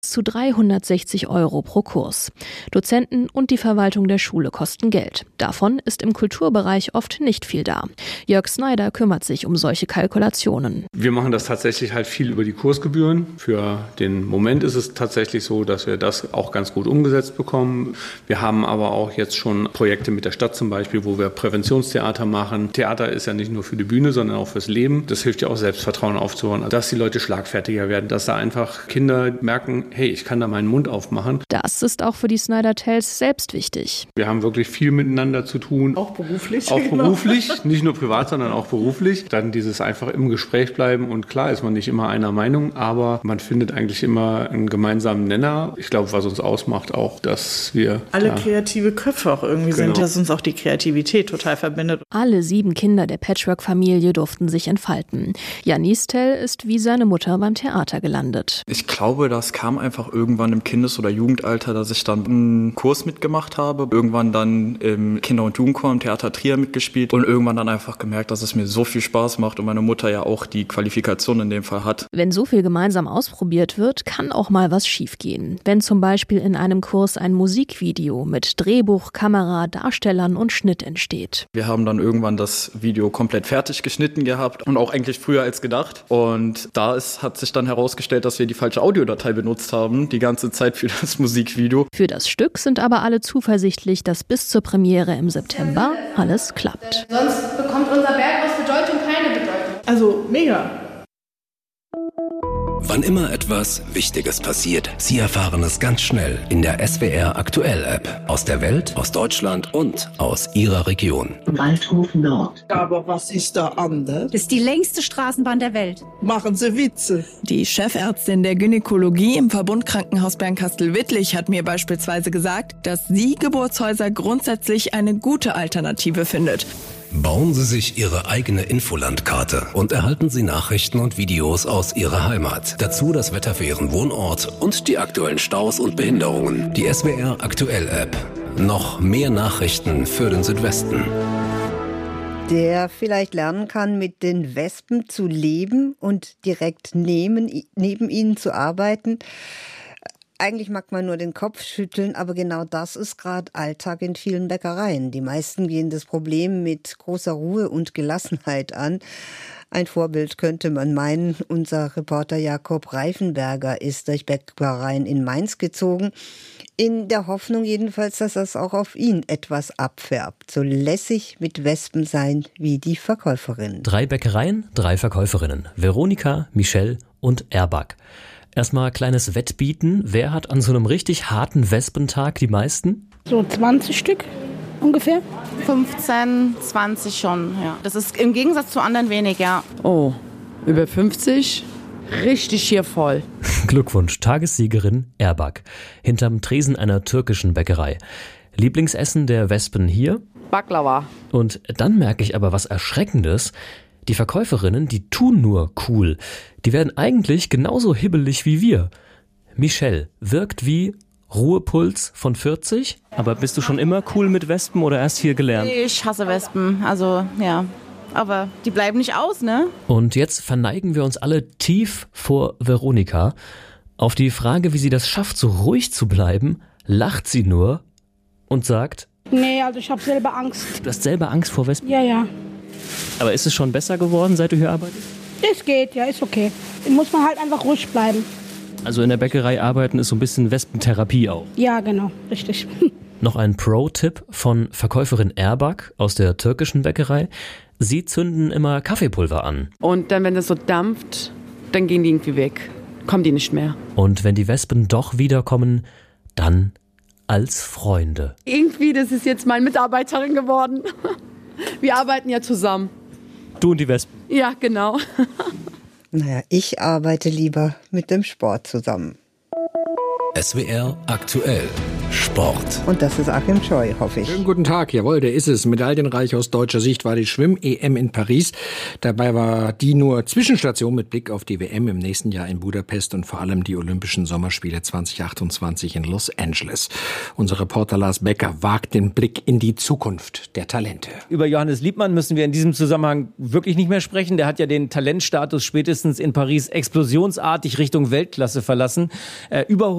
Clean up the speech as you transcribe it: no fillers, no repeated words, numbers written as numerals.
zu 360 € pro Kurs. Dozenten und die Verwaltung der Schule kosten Geld. Davon ist im Kulturbereich oft nicht viel da. Jörg Snyder kümmert sich um solche Kalkulationen. Wir machen das tatsächlich halt viel über die Kursgebühren. Für den Moment ist es tatsächlich so, dass wir das auch ganz gut umgesetzt bekommen. Wir haben aber auch jetzt schon Projekte mit der Stadt zum Beispiel, wo wir Präventionstheater machen. Theater ist ja nicht nur für die Bühne, sondern auch fürs Leben. Das hilft ja auch, Selbstvertrauen aufzubauen, dass die Leute schlagfertiger werden, dass da einfach Kinder merken, hey, ich kann da meinen Mund aufmachen. Das ist auch für die Snyder Tales selbst wichtig. Wir haben wirklich viel miteinander zu tun. Auch beruflich? Auch beruflich, nicht nur privat, sondern auch beruflich. Dann dieses einfach im Gespräch bleiben und klar ist man nicht immer einer Meinung, aber man findet eigentlich immer einen gemeinsamen Nenner. Ich glaube, was uns ausmacht auch, dass wir alle kreative Köpfe auch irgendwie sind, dass uns auch die Kreativität total verbindet. Alle 7 Kinder der Patchwork-Familie durften sich entfalten. Jan Nistel ist wie seine Mutter beim Theater gelandet. Ich glaube, das kam einfach irgendwann im Kindes- oder Jugendalter, dass ich dann einen Kurs mitgemacht habe. Irgendwann dann im Kinder- und Jugendchor im Theater Trier mitgespielt und irgendwann dann einfach gemerkt, dass es mir so viel Spaß macht und meine Mutter ja auch die Qualifikation in dem Fall hat. Wenn so viel gemeinsam ausprobiert wird, kann auch mal was schiefgehen. Wenn zum Beispiel in einem Kurs ein Musikvideo mit Drehbuch, Kamera, Darstellern und Schnitt entsteht. Wir haben dann irgendwann das Video komplett fertig geschnitten gehabt und auch eigentlich früher als gedacht. Und hat sich dann herausgestellt, dass wir die falsche Audiodatei benutzt haben, die ganze Zeit für das Musikvideo. Für das Stück sind aber alle zuversichtlich, dass bis zur Premiere im September alles klappt. Sonst bekommt unser Berg aus Bedeutung keine Bedeutung. Also mega. Wann immer etwas Wichtiges passiert, Sie erfahren es ganz schnell in der SWR Aktuell App. Aus der Welt, aus Deutschland und aus Ihrer Region. Waldhof Nord. Aber was ist da anders? Das ist die längste Straßenbahn der Welt. Machen Sie Witze. Die Chefärztin der Gynäkologie im Verbundkrankenhaus Bernkastel-Wittlich hat mir beispielsweise gesagt, dass sie Geburtshäuser grundsätzlich eine gute Alternative findet. Bauen Sie sich Ihre eigene Infolandkarte und erhalten Sie Nachrichten und Videos aus Ihrer Heimat. Dazu das Wetter für Ihren Wohnort und die aktuellen Staus und Behinderungen. Die SWR Aktuell App. Noch mehr Nachrichten für den Südwesten. Der vielleicht lernen kann, mit den Wespen zu leben und direkt neben ihnen zu arbeiten. Eigentlich mag man nur den Kopf schütteln, aber genau das ist gerade Alltag in vielen Bäckereien. Die meisten gehen das Problem mit großer Ruhe und Gelassenheit an. Ein Vorbild könnte man meinen. Unser Reporter Jakob Reifenberger ist durch Bäckereien in Mainz gezogen, in der Hoffnung jedenfalls, dass das auch auf ihn etwas abfärbt. So lässig mit Wespen sein wie die Verkäuferin. 3 Bäckereien, 3 Verkäuferinnen. Veronika, Michelle und Erbak. Erstmal kleines Wettbieten. Wer hat an so einem richtig harten Wespentag die meisten? So 20 Stück ungefähr. 15, 20 schon, ja. Das ist im Gegensatz zu anderen wenig, ja. Oh, über 50? Richtig hier voll. Glückwunsch, Tagessiegerin Erbak. Hinterm Tresen einer türkischen Bäckerei. Lieblingsessen der Wespen hier? Baklava. Und dann merke ich aber was Erschreckendes. Die Verkäuferinnen, die tun nur cool. Die werden eigentlich genauso hibbelig wie wir. Michelle wirkt wie Ruhepuls von 40. Aber bist du schon immer cool mit Wespen oder erst hier gelernt? Ich hasse Wespen, also ja. Aber die bleiben nicht aus, ne? Und jetzt verneigen wir uns alle tief vor Veronika. Auf die Frage, wie sie das schafft, so ruhig zu bleiben, lacht sie nur und sagt: Nee, also ich habe selber Angst. Du hast selber Angst vor Wespen? Ja. Aber ist es schon besser geworden, seit du hier arbeitest? Es geht, ja, ist okay. Da muss man halt einfach ruhig bleiben. Also in der Bäckerei arbeiten ist so ein bisschen Wespentherapie auch. Ja, genau, richtig. Noch ein Pro-Tipp von Verkäuferin Erbak aus der türkischen Bäckerei. Sie zünden immer Kaffeepulver an. Und dann, wenn das so dampft, dann gehen die irgendwie weg. Kommen die nicht mehr. Und wenn die Wespen doch wiederkommen, dann als Freunde. Irgendwie, das ist jetzt meine Mitarbeiterin geworden. Wir arbeiten ja zusammen. Du und die Wespen? Ja, genau. Naja, ich arbeite lieber mit dem Sport zusammen. SWR aktuell. Sport. Und das ist Achim Scheu, hoffe ich. Schönen guten Tag, jawohl, der ist es. Medaillenreich aus deutscher Sicht war die Schwimm-EM in Paris. Dabei war die nur Zwischenstation mit Blick auf die WM im nächsten Jahr in Budapest und vor allem die Olympischen Sommerspiele 2028 in Los Angeles. Unser Reporter Lars Becker wagt den Blick in die Zukunft der Talente. Über Johannes Liebmann müssen wir in diesem Zusammenhang wirklich nicht mehr sprechen. Der hat ja den Talentstatus spätestens in Paris explosionsartig Richtung Weltklasse verlassen. Überholt